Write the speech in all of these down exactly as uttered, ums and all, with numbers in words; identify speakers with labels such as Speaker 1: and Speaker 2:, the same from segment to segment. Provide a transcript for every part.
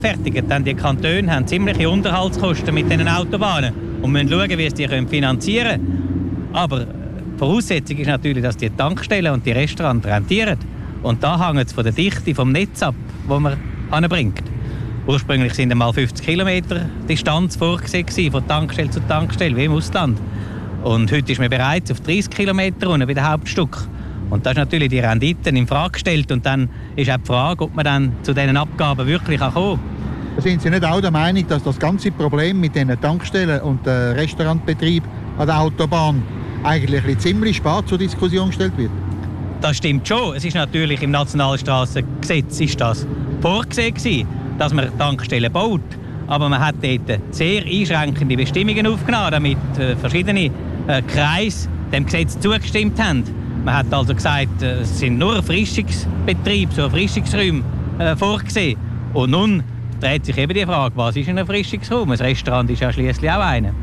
Speaker 1: fertigen. Dann die Kantone haben ziemliche Unterhaltskosten mit diesen Autobahnen und müssen schauen, wie sie die finanzieren können. Aber die Voraussetzung ist natürlich, dass die Tankstellen und die Restaurants rentieren. Und da hängt es von der Dichte vom Netz ab, wo man anbringt. Ursprünglich waren einmal fünfzig Kilometer Distanz vorgesehen von Tankstelle zu Tankstelle, wie im Ausland. Und heute ist man bereits auf dreißig Kilometer runter bei den Hauptstück. Und da ist natürlich die Renditen in Frage gestellt. Und dann ist auch die Frage, ob man dann zu diesen Abgaben wirklich kommen kann.
Speaker 2: Sind Sie nicht auch der Meinung, dass das ganze Problem mit den Tankstellen und äh, Restaurantbetrieb an der Autobahn eigentlich ziemlich spät zur Diskussion gestellt wird?
Speaker 1: Das stimmt schon. Es ist natürlich im Nationalstrassengesetz ist das vorgesehen, dass man Tankstellen baut. Aber man hat dort sehr einschränkende Bestimmungen aufgenommen, damit äh, verschiedene äh, Kreise dem Gesetz zugestimmt haben. Man hat also gesagt, äh, es sind nur Erfrischungsbetriebe, so Erfrischungsräume äh, vorgesehen. Und nun dreht sich eben die Frage, was ist ein Erfrischungsraum? Ein Restaurant ist ja schließlich auch einer.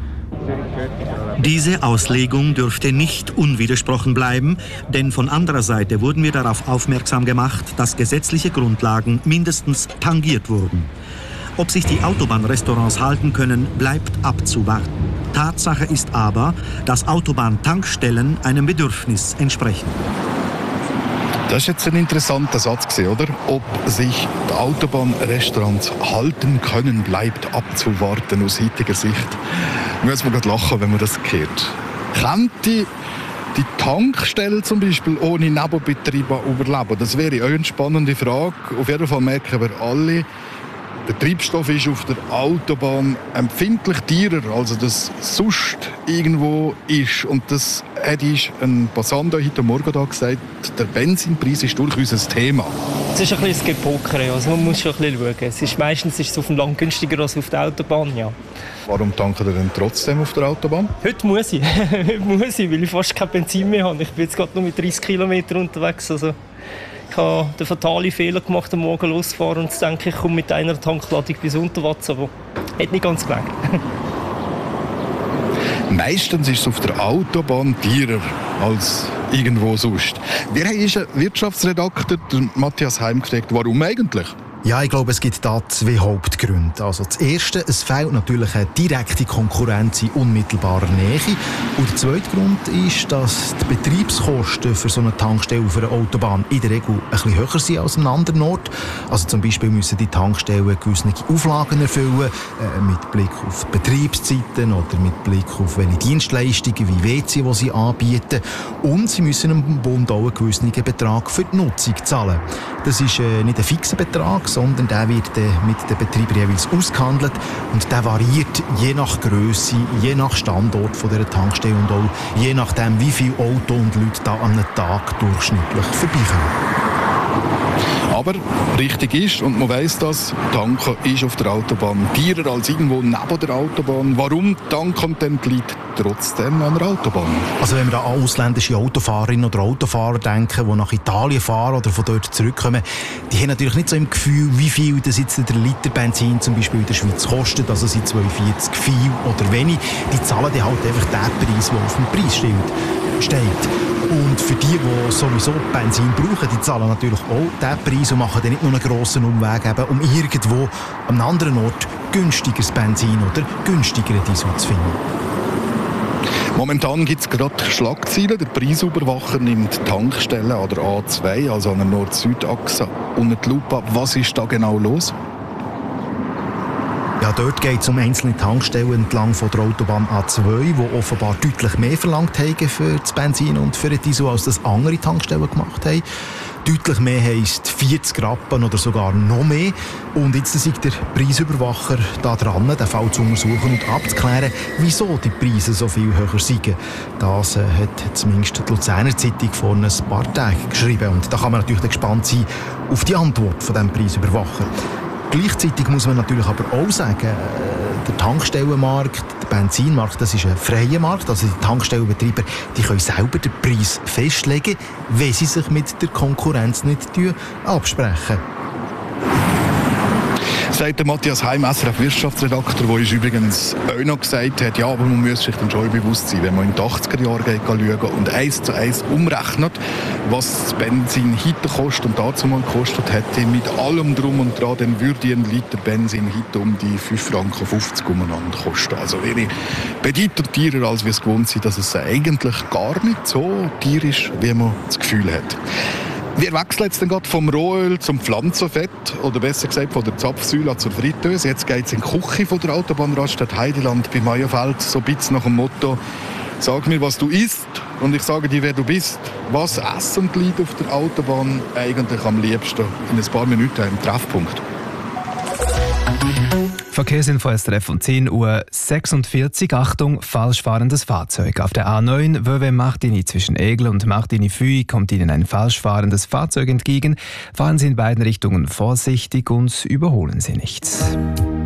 Speaker 3: Diese Auslegung dürfte nicht unwidersprochen bleiben, denn von anderer Seite wurden wir darauf aufmerksam gemacht, dass gesetzliche Grundlagen mindestens tangiert wurden. Ob sich die Autobahnrestaurants halten können, bleibt abzuwarten. Tatsache ist aber, dass Autobahntankstellen einem Bedürfnis entsprechen.
Speaker 4: Das ist jetzt ein interessanter Satz, oder? Ob sich die Autobahnrestaurants halten können, bleibt abzuwarten aus heutiger Sicht. Muss man gerade lachen, wenn man das hört. Könnte die Tankstelle zum Beispiel ohne Nebenbetrieb überleben? Das wäre auch eine spannende Frage. Auf jeden Fall merken wir alle, der Treibstoff ist auf der Autobahn empfindlich teurer, als das sonst irgendwo ist. Und das hat ein Passant heute Morgen da gesagt, der Benzinpreis ist durchaus ein Thema.
Speaker 5: Es ist ein bisschen ein Gepokere, also man muss schon ein bisschen schauen. Es ist, meistens ist es auf dem Land günstiger als auf der Autobahn, ja. Warum tanken Sie denn trotzdem auf der Autobahn? Heute muss ich, heute muss ich, weil ich fast kein Benzin mehr habe. Ich bin jetzt gerade nur mit dreißig Kilometern unterwegs, also ich habe den fatalen Fehler gemacht, am Morgen loszufahren und zu denken, ich komme mit einer Tankladung bis Unterwatz, aber hat nicht ganz gelangt.
Speaker 4: Meistens ist es auf der Autobahn teurer als irgendwo sonst. Wir haben einen Wirtschaftsredakteur, Matthias Heim, gefragt, warum eigentlich?
Speaker 6: Ja, ich glaube, es gibt da zwei Hauptgründe. Also das erste, es fehlt natürlich eine direkte Konkurrenz in unmittelbarer Nähe. Und der zweite Grund ist, dass die Betriebskosten für so eine Tankstelle auf einer Autobahn in der Regel ein bisschen höher sind als an einem anderen Ort. Also zum Beispiel müssen die Tankstellen gewisse Auflagen erfüllen, äh, mit Blick auf die Betriebszeiten oder mit Blick auf welche Dienstleistungen wie W C, die sie anbieten. Und sie müssen dem Bund auch einen gewissen Betrag für die Nutzung zahlen. Das ist äh, nicht ein fixer Betrag, sondern der wird äh, mit den Betreibern jeweils ausgehandelt und der variiert je nach Grösse, je nach Standort von dieser Tankstelle und auch je nachdem, wie viele Autos und Leute da an einem Tag durchschnittlich vorbeikommen.
Speaker 4: Aber richtig ist, und man weiss das, tanken ist auf der Autobahn teurer als irgendwo neben der Autobahn. Warum tanken denn die Leute trotzdem an der Autobahn?
Speaker 6: Also wenn wir da an ausländische Autofahrerinnen oder Autofahrer denken, die nach Italien fahren oder von dort zurückkommen, die haben natürlich nicht so im Gefühl, wie viel das jetzt der Liter Benzin zum Beispiel in der Schweiz kostet, also sind zwei vierzig viel oder wenig. Die zahlen die halt einfach den Preis, der auf dem Preisschild steht. Und für die, die sowieso Benzin brauchen, die zahlen natürlich auch diesen Preis und machen dann nicht nur einen grossen Umweg, eben, um irgendwo an einem anderen Ort günstigeres Benzin oder günstigere Diesel zu finden.
Speaker 4: Momentan gibt es gerade Schlagzeilen. Der Preisüberwacher nimmt Tankstellen an der A zwei, also an der Nord-Süd-Achse, unter die Lupe. Was ist da genau los?
Speaker 6: Ja, dort geht es um einzelne Tankstellen entlang von der Autobahn A zwei, die offenbar deutlich mehr verlangt haben für das Benzin und für den Diesel, als das andere Tankstellen gemacht haben. Deutlich mehr heisst vierzig Rappen oder sogar noch mehr. Und jetzt ist der Preisüberwacher da dran, den Fall zu untersuchen und abzuklären, wieso die Preise so viel höher sind. Das äh, hat zumindest die Luzerner Zeitung vor ein paar Tagen geschrieben. Und da kann man natürlich gespannt sein auf die Antwort von diesem Preisüberwacher. Gleichzeitig muss man natürlich aber auch sagen, der Tankstellenmarkt, der Benzinmarkt, das ist ein freier Markt. Also die Tankstellenbetreiber, die können selber den Preis festlegen, wenn sie sich mit der Konkurrenz nicht absprechen.
Speaker 4: sagt der Matthias Heim, S R F-Wirtschaftsredakteur, der ist übrigens auch noch gesagt hat, ja, aber man muss sich dann schon bewusst sein, wenn man in die achtziger Jahre geht, schauen und eins zu eins umrechnet, was das Benzin heute kostet und dazu mal gekostet hätte, mit allem drum und dran, dann würde ein Liter Benzin heute um die fünf Franken fünfzig umeinander kosten. Also wirklich bedeutend teurer, als wir es gewohnt sind, dass es eigentlich gar nicht so teuer ist, wie man das Gefühl hat. Wir wechseln jetzt dann gerade vom Rohöl zum Pflanzenfett, oder besser gesagt von der Zapfsäule zur Fritteuse. Jetzt geht es in die Küche von der Autobahnraststätte Heideland bei Meyerfeld, so ein bisschen nach dem Motto: Sag mir, was du isst, und ich sage dir, wer du bist. Was essen die Leute auf der Autobahn eigentlich am liebsten? In ein paar Minuten im Treffpunkt.
Speaker 7: Verkehrsinfo S R F um zehn Uhr sechsundvierzig. Achtung, falsch fahrendes Fahrzeug. Auf der A neun Vevey-Martigny zwischen Aigle und Martigny-Fuy kommt Ihnen ein falsch fahrendes Fahrzeug entgegen. Fahren Sie in beiden Richtungen vorsichtig und überholen Sie nicht.